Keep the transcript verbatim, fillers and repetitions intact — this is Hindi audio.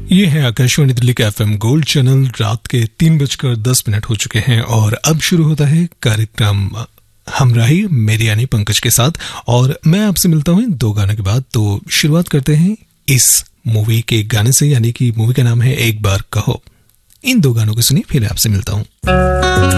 ये है आकाशवाणी दिल्ली का एफएम गोल्ड चैनल। रात के तीन बजकर दस मिनट हो चुके हैं और अब शुरू होता है कार्यक्रम हमराही मेरी यानी पंकज के साथ, और मैं आपसे मिलता हूं दो गानों के बाद। तो शुरुआत करते हैं इस मूवी के गाने से, यानी कि मूवी का नाम है एक बार कहो। इन दो गानों को सुनिए, फिर आपसे मिलता हूं।